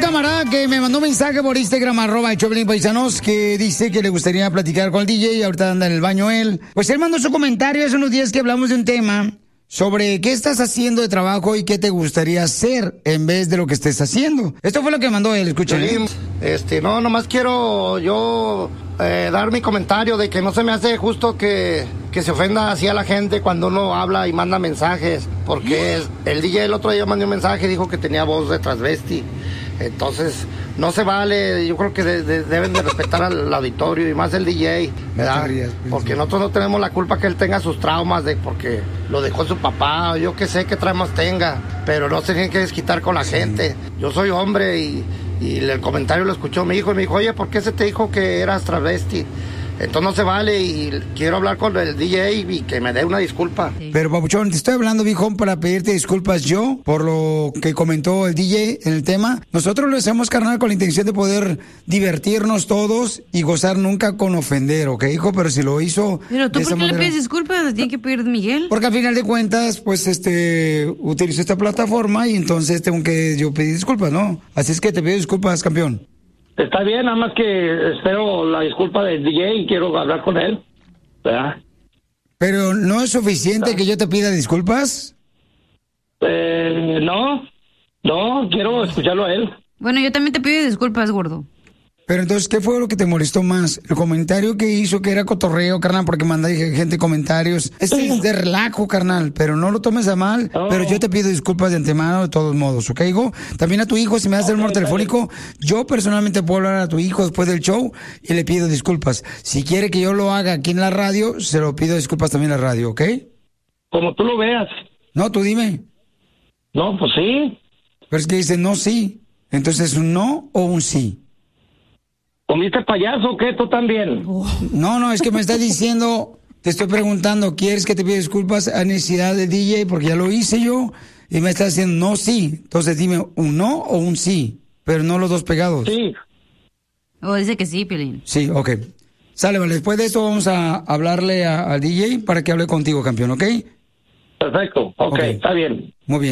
camarada que me mandó un mensaje por Instagram, @Choplin Paisanos, que dice que le gustaría platicar con el DJ. Ahorita anda en el baño él. Pues él mandó su comentario hace unos días que hablamos de un tema sobre qué estás haciendo de trabajo y qué te gustaría hacer en vez de lo que estés haciendo. Esto fue lo que mandó él, escuchen. No, nomás quiero yo dar mi comentario de que no se me hace justo que se ofenda así a la gente cuando uno habla y manda mensajes, porque el DJ el otro día mandó un mensaje y dijo que tenía voz de transvesti. Entonces, no se vale, yo creo que deben de respetar al auditorio y más el DJ, ¿verdad? Porque nosotros no tenemos la culpa que él tenga sus traumas de porque lo dejó su papá, o yo qué sé qué traumas tenga, pero no se tienen que desquitar con la gente. Yo soy hombre y el comentario lo escuchó mi hijo y me dijo, oye, ¿por qué se te dijo que eras travesti? Entonces no se vale y quiero hablar con el DJ y que me dé una disculpa. Pero, papuchón, te estoy hablando, viejón, para pedirte disculpas yo por lo que comentó el DJ en el tema. Nosotros lo hacemos, carnal, con la intención de poder divertirnos todos y gozar nunca con ofender, ¿ok, hijo? Pero si lo hizo... Pero tú, ¿por qué le pides disculpas? Tiene que pedir Miguel. Porque al final de cuentas, pues, utilizo esta plataforma y entonces tengo que yo pedir disculpas, ¿no? Así es que te pido disculpas, campeón. Está bien, nada más que espero la disculpa del DJ y quiero hablar con él, ¿verdad? Pero ¿no es suficiente que yo te pida disculpas? No, quiero escucharlo a él. Bueno, yo también te pido disculpas, gordo. Pero entonces, ¿qué fue lo que te molestó más? El comentario que hizo que era cotorreo, carnal, porque manda gente comentarios. Es de relajo, carnal, pero no lo tomes a mal. Oh. Pero yo te pido disculpas de antemano de todos modos, ¿ok, hijo? También a tu hijo, si me das el número telefónico, yo personalmente puedo hablar a tu hijo después del show y le pido disculpas. Si quiere que yo lo haga aquí en la radio, se lo pido disculpas también en la radio, ¿ok? Como tú lo veas. No, tú dime. No, pues sí. Pero es que dice no, sí. Entonces, ¿un no o un sí? ¿Comiste payaso o qué? ¿Tú también? No, es que me estás diciendo, te estoy preguntando, ¿quieres que te pida disculpas a necesidad de DJ? Porque ya lo hice yo y me estás diciendo no, sí. Entonces dime un no o un sí, pero no los dos pegados. Sí. Dice que sí, Piolín. Sí, ok. Sale, vale. Después de esto vamos a hablarle al DJ para que hable contigo, campeón, ¿ok? Perfecto, ok, está bien. Muy bien.